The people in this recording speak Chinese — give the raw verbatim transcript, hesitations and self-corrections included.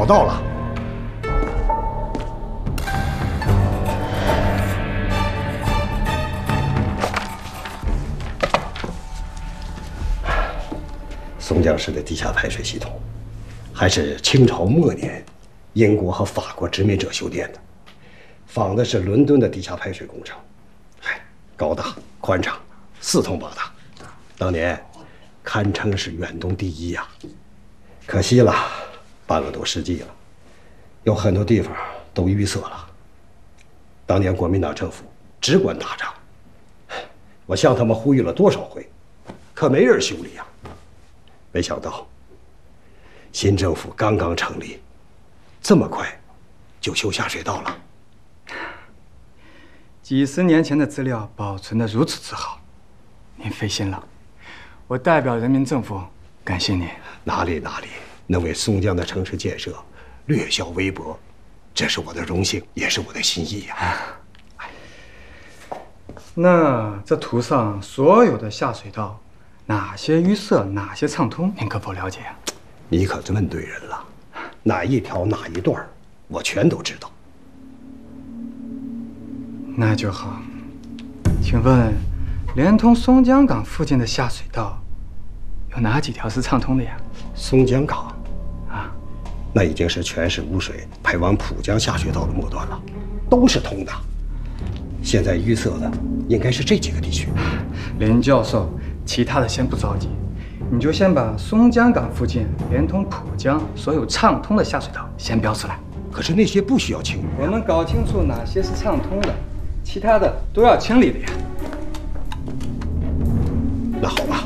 找到了。松江市的地下排水系统，还是清朝末年英国和法国殖民者修建的，仿的是伦敦的地下排水工程。嗨，高大宽敞，四通八达，当年堪称是远东第一呀。可惜了，半个多世纪了，有很多地方都淤塞了。当年国民党政府只管打仗，我向他们呼吁了多少回，可没人修理呀。没想到，新政府刚刚成立，这么快就修下水道了。 几十年前的资料保存得如此之好，您费心了。我代表人民政府感谢您。 哪里哪里，能为松江的城市建设略小微薄，这是我的荣幸，也是我的心意呀、啊。 那这图上所有的下水道，哪些淤塞，哪些畅通，您可否了解啊？ 你可问对人了，哪一条哪一段，我全都知道。 那就好。请问，连通松江港附近的下水道，有哪几条是畅通的呀？ 松江港， 啊， 那已经是全市污水排往浦江下水道的末端了，都是通的。现在淤塞的应该是这几个地区。 林教授，其他的先不着急，你就先把松江港附近连通浦江所有畅通的下水道先标出来。 可是那些不需要清淤、啊。 我们搞清楚哪些是畅通的，其他的都要清理的呀。 那好吧，